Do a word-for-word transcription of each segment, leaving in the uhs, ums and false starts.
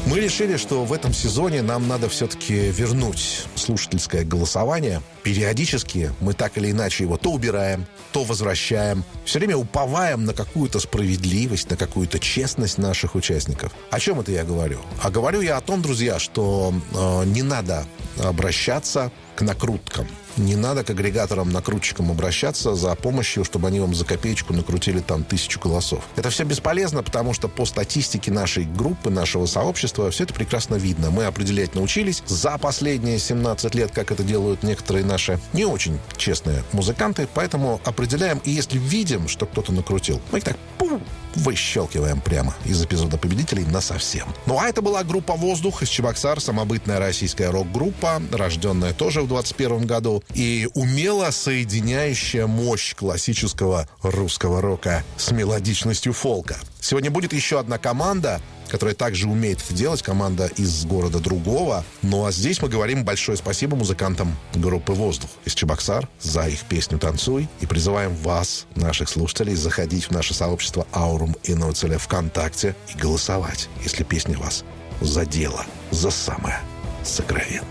Мы решили, что в этом сезоне нам надо все-таки вернуть слушательское голосование. Периодически мы так или иначе его то убираем, то возвращаем. Все время уповаем на какую-то справедливость, на какую-то честность наших участников. О чем это я говорю? А говорю я о том, друзья, что э, не надо обращаться к накруткам. Не надо к агрегаторам-накрутчикам обращаться за помощью, чтобы они вам за копеечку накрутили там тысячу голосов. Это все бесполезно, потому что по статистике нашей группы, нашего сообщества, все это прекрасно видно. Мы определять научились за последние семнадцать лет, как это делают некоторые наши не очень честные музыканты, поэтому определяем, и если видим, что кто-то накрутил, мы их так пу, выщелкиваем прямо из эпизода победителей насовсем. Ну а это была группа «Воздух» из Чебоксар, самобытная российская рок-группа, рожденная тоже в двадцать первом году, и умело соединяющая мощь классического русского рока с мелодичностью фолка. Сегодня будет еще одна команда, которая также умеет это делать, команда из города другого. Ну а здесь мы говорим большое спасибо музыкантам группы «Воздух» из Чебоксар за их песню «Танцуй». И призываем вас, наших слушателей, заходить в наше сообщество «Аурум Инуцеля» ВКонтакте и голосовать, если песня вас задела за самое сокровенное.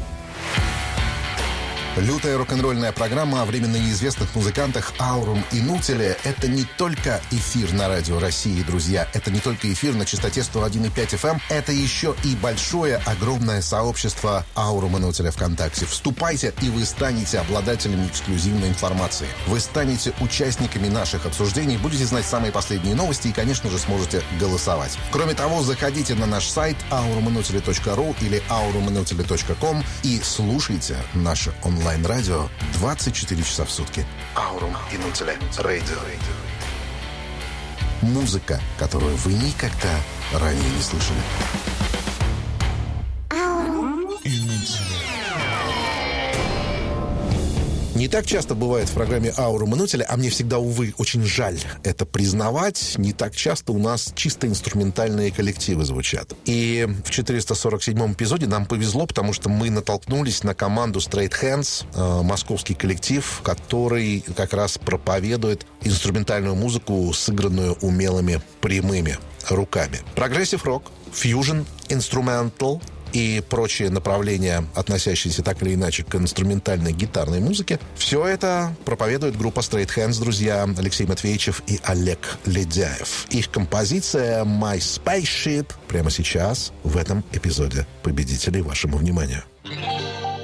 Лютая рок-н-ролльная программа о временно неизвестных музыкантах «Аурум Инуцеля» — это не только эфир на Радио России, друзья. Это не только эфир на частоте сто один и пять эф эм. Это еще и большое, огромное сообщество «Аурум Инуцеля» ВКонтакте. Вступайте, и вы станете обладателями эксклюзивной информации. Вы станете участниками наших обсуждений, будете знать самые последние новости и, конечно же, сможете голосовать. Кроме того, заходите на наш сайт аурум инуцеля точка ру или аурум инуцеля точка ком и слушайте наше онлайн онлайн-радио двадцать четыре часа в сутки. Аурум Инуцеля Радио. Музыка, которую вы никогда ранее не слышали. Аурум Инуцеля. Не так часто бывает в программе «Аурум Инуцеля», а мне всегда, увы, очень жаль это признавать, не так часто у нас чисто инструментальные коллективы звучат. И в четыреста сорок седьмом эпизоде нам повезло, потому что мы натолкнулись на команду Straight Hands, э, московский коллектив, который как раз проповедует инструментальную музыку, сыгранную умелыми прямыми руками. Прогрессив-рок, фьюжн, инструментал и прочие направления, относящиеся так или иначе к инструментальной гитарной музыке. Все это проповедует группа Straight Hands, друзья, Алексей Матвеичев и Олег Ледяев. Их композиция «My Spaceship» прямо сейчас в этом эпизоде победителей вашему вниманию.